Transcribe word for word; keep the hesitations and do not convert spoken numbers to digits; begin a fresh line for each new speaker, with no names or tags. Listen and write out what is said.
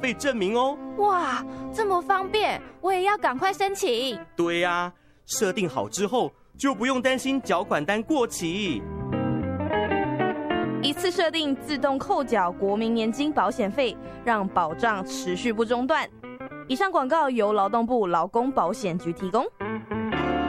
费证明哦。
哇，这么方便，我也要赶快申请。
对啊，设定好之后就不用担心缴款单过期。
一次设定自动扣缴国民年金保险费，让保障持续不中断。以上广告由劳动部劳工保险局提供。